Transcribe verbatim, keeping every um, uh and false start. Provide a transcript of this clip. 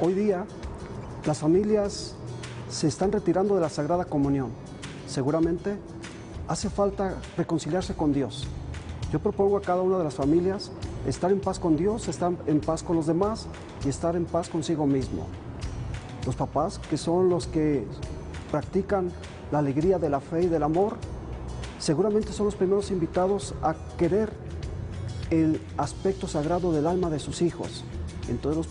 Hoy día las familias se están retirando de la Sagrada Comunión. Seguramente hace falta reconciliarse con Dios. Yo propongo a cada una de las familias estar en paz con Dios, estar en paz con los demás y estar en paz consigo mismo. Los papás, que son los que practican la alegría de la fe y del amor, seguramente son los primeros invitados a querer el aspecto sagrado del alma de sus hijos. Entonces los